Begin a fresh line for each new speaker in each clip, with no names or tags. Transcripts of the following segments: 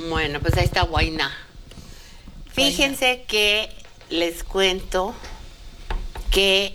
Bueno, pues ahí está Huayna. Fíjense que les cuento que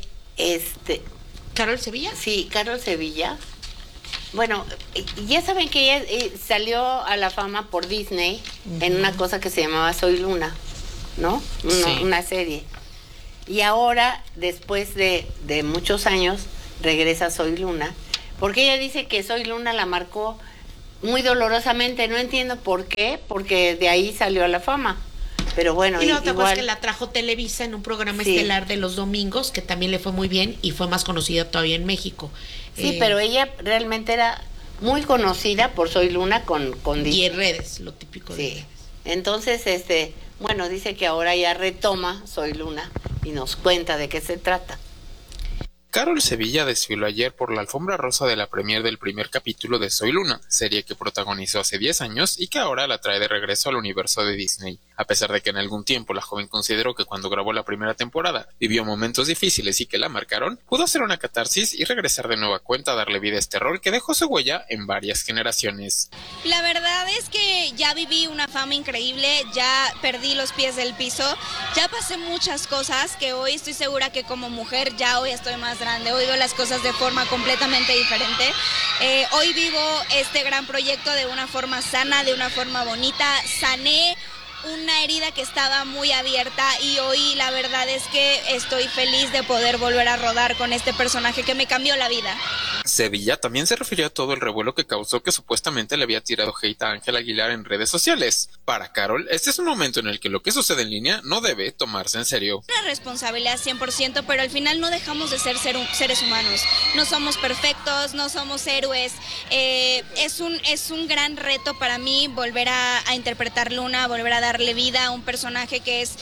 ¿Carol Sevilla?
Sí, Carol Sevilla. Bueno, ya saben que ella salió a la fama por Disney en una cosa que se llamaba Soy Luna, ¿no? Una serie. Y ahora, después de muchos años, regresa Soy Luna, porque ella dice que Soy Luna la marcó muy dolorosamente. No entiendo por qué, porque de ahí salió a la fama. Pero bueno,
y no, te acuerdas que la trajo Televisa en un programa estelar de los domingos, que también le fue muy bien y fue más conocida todavía en México.
Sí, pero ella realmente era muy conocida por Soy Luna con
y en redes, lo típico de redes.
Entonces, bueno, dice que ahora ya retoma Soy Luna y nos cuenta de qué se trata.
Carol Sevilla desfiló ayer por la alfombra rosa de la premier del primer capítulo de Soy Luna, serie que protagonizó hace 10 años y que ahora la trae de regreso al universo de Disney. A pesar de que en algún tiempo la joven consideró que cuando grabó la primera temporada vivió momentos difíciles y que la marcaron, pudo hacer una catarsis y regresar de nueva cuenta a darle vida a este rol que dejó su huella en varias generaciones.
La verdad es que ya viví una fama increíble, ya perdí los pies del piso, ya pasé muchas cosas que hoy estoy segura que como mujer ya hoy estoy más grande, hoy veo las cosas de forma completamente diferente. Hoy vivo este gran proyecto de una forma sana, de una forma bonita, sané una herida que estaba muy abierta y hoy la verdad es que estoy feliz de poder volver a rodar con este personaje que me cambió la vida.
Sevilla también se refirió a todo el revuelo que causó que supuestamente le había tirado hate a Ángel Aguilar en redes sociales. Para Carol, este es un momento en el que lo que sucede en línea no debe tomarse en serio.
Una responsabilidad 100%, pero al final no dejamos de ser seres humanos. No somos perfectos, no somos héroes. Es un gran reto para mí volver a interpretar Luna, volver a darle vida a un personaje que es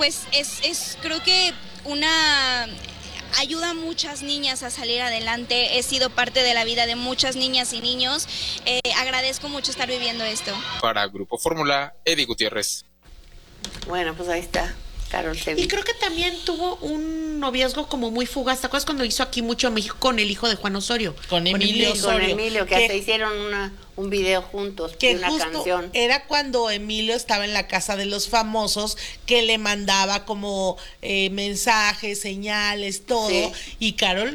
creo que ayuda a muchas niñas a salir adelante. He sido parte de la vida de muchas niñas y niños. Agradezco mucho estar viviendo esto.
Para Grupo Fórmula, Eddie Gutiérrez.
Bueno, pues ahí está Carol Sevilla.
Y creo que también tuvo un noviazgo como muy fugaz. ¿Te acuerdas cuando hizo aquí mucho a México con el hijo de Juan Osorio?
Con Emilio Osorio.
Con Emilio, que hasta hicieron un video juntos,
que
una
justo
canción.
Era cuando Emilio estaba en la casa de los famosos, que le mandaba como mensajes, señales, todo, sí. Y Carol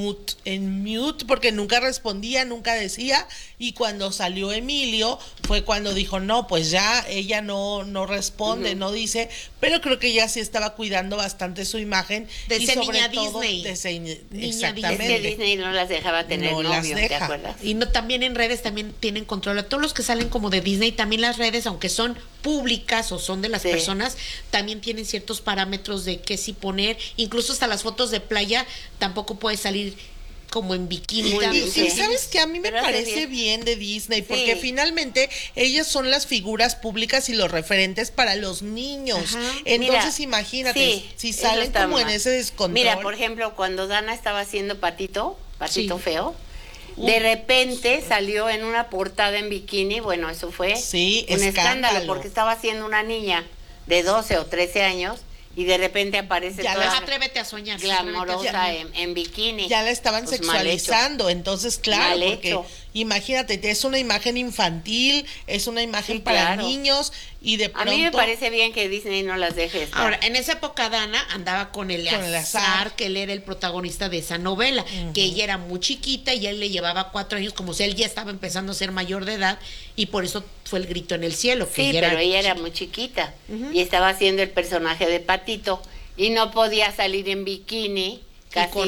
en mute, porque nunca respondía, nunca decía, y cuando salió Emilio, fue cuando dijo, no, pues ya, ella no responde, no dice, pero creo que ella sí estaba cuidando bastante su imagen.
De
y
ser
sobre
niña
todo,
Disney.
Exactamente.
Es que Disney no las dejaba tener novio, ¿te acuerdas?
Y también en redes también tienen control. A todos los que salen como de Disney, también las redes, aunque son públicas o son de las personas, también tienen ciertos parámetros de qué sí poner. Incluso hasta las fotos de playa tampoco puede salir como en bikini.
Sí, ¿sabes qué? A mí me parece bien de Disney, porque finalmente ellas son las figuras públicas y los referentes para los niños. Ajá. Entonces, imagínate, si salen como en ese descontrol.
Mira, por ejemplo, cuando Dana estaba haciendo Patito Feo, de repente salió en una portada en bikini. Bueno, eso fue un escándalo, porque estaba haciendo una niña de 12 o 13 años y de repente aparece toda
atrévete a soñar,
glamorosa en bikini.
Ya la estaban sexualizando, entonces claro, porque imagínate, es una imagen infantil, es una imagen para niños, y de pronto...
A mí me parece bien que Disney no las deje estar.
Ahora, en esa época Dana andaba con Eleazar, que él era el protagonista de esa novela, que ella era muy chiquita y él le llevaba 4 años, como si él ya estaba empezando a ser mayor de edad, y por eso fue el grito en el cielo. Que
pero ella era muy chiquita, y estaba haciendo el personaje de Patito, y no podía salir en bikini, casi
con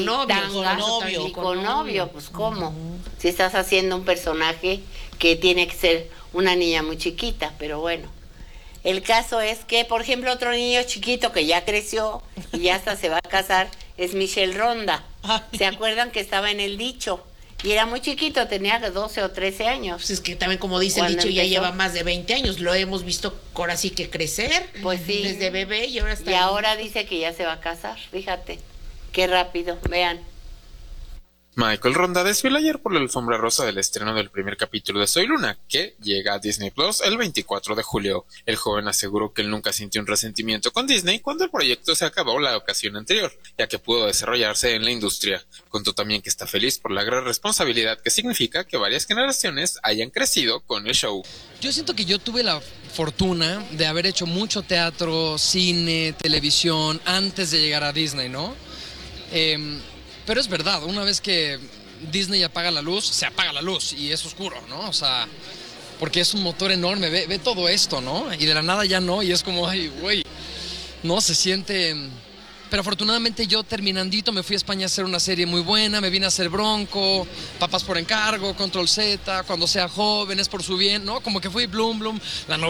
novio,
pues ¿cómo? Si estás haciendo un personaje que tiene que ser una niña muy chiquita, pero bueno. El caso es que, por ejemplo, otro niño chiquito que ya creció y ya hasta se va a casar es Michelle Ronda. ¿Se acuerdan que estaba en El Dicho? Y era muy chiquito, tenía 12 o 13 años.
Pues es que también, como dice el dicho, ya lleva más de 20 años. Lo hemos visto ahora sí que crecer.
Pues sí.
Desde bebé y ahora está...
Y ahora dice que ya se va a casar, fíjate. Qué rápido, vean.
Michael Ronda desfiló ayer por la alfombra rosa del estreno del primer capítulo de Soy Luna, que llega a Disney Plus el 24 de julio. El joven aseguró que él nunca sintió un resentimiento con Disney cuando el proyecto se acabó la ocasión anterior, ya que pudo desarrollarse en la industria. Contó también que está feliz por la gran responsabilidad que significa que varias generaciones hayan crecido con el show.
Yo siento que yo tuve la fortuna de haber hecho mucho teatro, cine, televisión antes de llegar a Disney, ¿no? Pero es verdad, una vez que Disney apaga la luz, se apaga la luz y es oscuro, ¿no? O sea, porque es un motor enorme, ve todo esto, ¿no? Y de la nada ya no, y es como, ay, güey, no, se siente... Pero afortunadamente yo terminandito me fui a España a hacer una serie muy buena, me vine a hacer Bronco, Papás por encargo, Control Z, Cuando sea joven, Es por su bien, ¿no? Como que fui Bloom, la